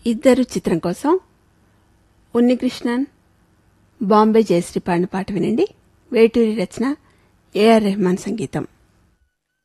ఇద్దరు చిత్రం కోసం ఉన్నికృష్ణన్, బాంబే జయశ్రీ పాడిన పాట వినండి. వేటూరి రచన, ఏఆర్ రెహమాన్ సంగీతం.